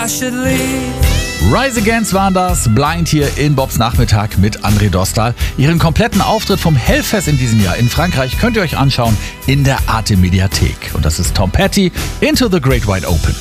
I should leave. Rise Against waren das, Blind hier in Bobs Nachmittag mit André Dostal. Ihren kompletten Auftritt vom Hellfest in diesem Jahr in Frankreich könnt ihr euch anschauen in der Arte Mediathek. Und das ist Tom Petty, Into the Great Wide Open.